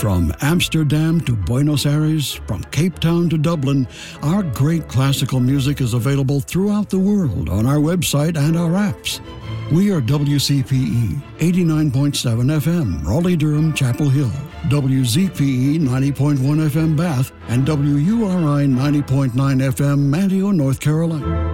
From Amsterdam to Buenos Aires, from Cape Town to Dublin, our great classical music is available throughout the world on our website and our apps. We are WCPE 89.7 FM, Raleigh-Durham, Chapel Hill, WZPE 90.1 FM, Bath, and WURI 90.9 FM, Manteo, North Carolina.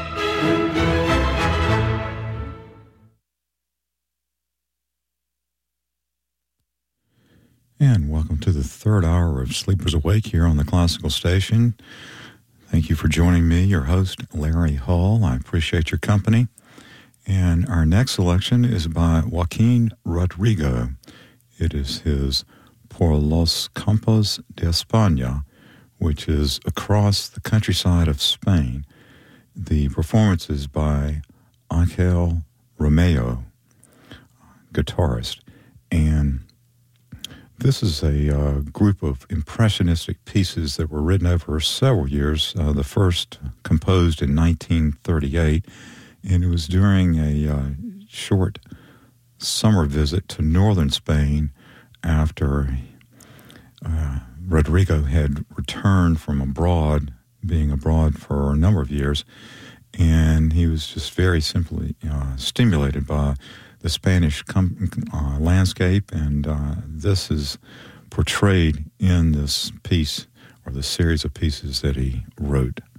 And welcome to the third hour of Sleepers Awake here on the Classical Station. Thank you for joining me, your host, Larry Hull. I appreciate your company. And our next selection is by Joaquin Rodrigo. It is his Por los Campos de España, which is across the countryside of Spain. The performance is by Angel Romeo, guitarist. And this is a group of impressionistic pieces that were written over several years. The first composed in 1938, and it was during a short summer visit to northern Spain after Rodrigo had returned from abroad, being abroad for a number of years, and he was just very simply stimulated by the Spanish landscape, and this is portrayed in this piece, or the series of pieces that he wrote.